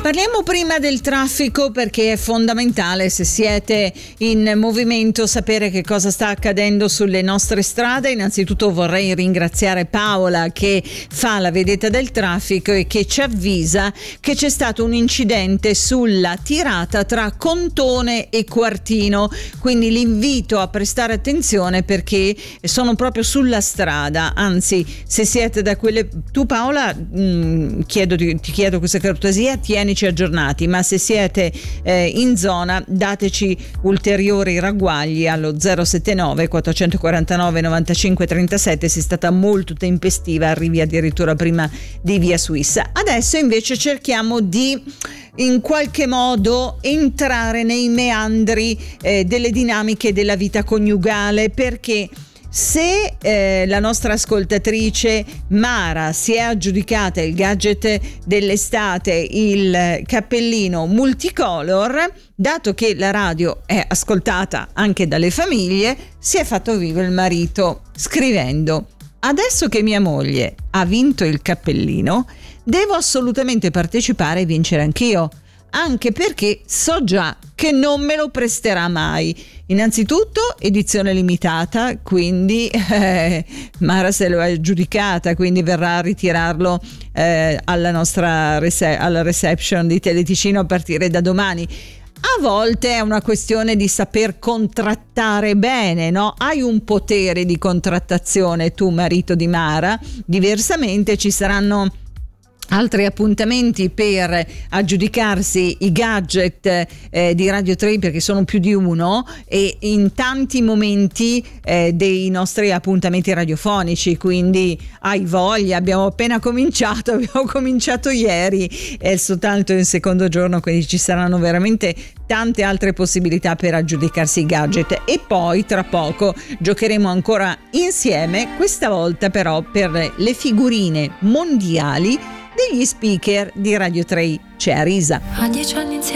Parliamo prima del traffico, perché è fondamentale, se siete in movimento, sapere che cosa sta accadendo sulle nostre strade. Innanzitutto vorrei ringraziare Paola, che fa la vedetta del traffico e che ci avvisa che c'è stato un incidente sulla tirata tra Contone e Quartino, quindi l'invito a prestare attenzione perché sono proprio sulla strada. Anzi, se siete da quelle, tu Paola, ti chiedo questa cortesia, tienici aggiornati, ma se siete in zona dateci ulteriori ragguagli allo 079 449 95 37. sei stata molto tempestiva, arrivi addirittura prima di Via Suissa. Adesso invece cerchiamo di in qualche modo entrare nei meandri delle dinamiche della vita coniugale, perché se la nostra ascoltatrice Mara si è aggiudicata il gadget dell'estate, il cappellino multicolor, dato che la radio è ascoltata anche dalle famiglie, si è fatto vivo il marito scrivendo: adesso che mia moglie ha vinto il cappellino, devo assolutamente partecipare e vincere anch'io, anche perché so già che non me lo presterà mai. Innanzitutto edizione limitata, quindi Mara se lo è aggiudicata, quindi verrà a ritirarlo alla nostra alla reception di Teleticino a partire da domani. A volte è una questione di saper contrattare bene, no? Hai un potere di contrattazione tu, marito di Mara, diversamente ci saranno altri appuntamenti per aggiudicarsi i gadget di Radio 3, perché sono più di uno, e in tanti momenti dei nostri appuntamenti radiofonici, quindi hai voglia. Abbiamo cominciato ieri, è soltanto il secondo giorno, quindi ci saranno veramente tante altre possibilità per aggiudicarsi i gadget. E poi tra poco giocheremo ancora insieme, questa volta però per le figurine mondiali degli speaker di Radio 3. C'è Arisa. A 10 anni insieme